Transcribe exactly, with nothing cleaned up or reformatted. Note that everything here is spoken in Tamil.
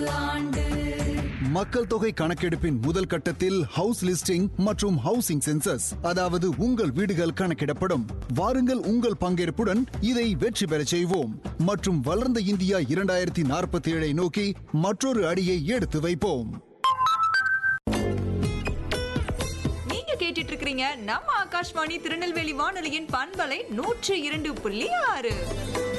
மக்கள் தொகை கணக்கெடுப்பின் முதல் கட்டத்தில் ஹவுஸ் லிஸ்டிங் மற்றும் ஹவுசிங் சென்சஸ், அதாவது உங்கள் வீடுகள் கணக்கிடப்படும். வாருங்கள், உங்கள் பங்கேற்புடன் இதை வெற்றி பெறச் செய்வோம் மற்றும் வளர்ந்த இந்தியா இரண்டாயிரத்தி நாற்பத்தி ஏழை நோக்கி மற்றொரு அடியை எடுத்து வைப்போம். நீங்க கேட்டுட்டு இருக்கிறீங்க நம்ம ஆகாஷ்வாணி திருநெல்வேலி வானொலியின் பண்பலை நூற்றி இரண்டு புள்ளி ஆறு.